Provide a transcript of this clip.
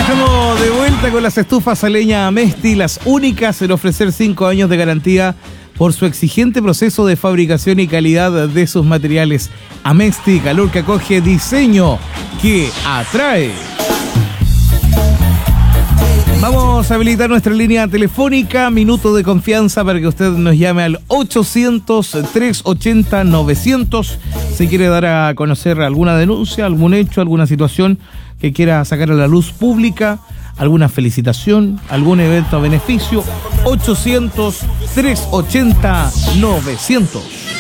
Estamos de vuelta con las estufas a leña Amesti, las únicas en ofrecer 5 años de garantía por su exigente proceso de fabricación y calidad de sus materiales. Amesti, calor que acoge, diseño que atrae. Vamos a habilitar nuestra línea telefónica, minuto de confianza para que usted nos llame al 800-380-900 si quiere dar a conocer alguna denuncia, algún hecho, alguna situación que quiera sacar a la luz pública, alguna felicitación, algún evento a beneficio. 800-380-900.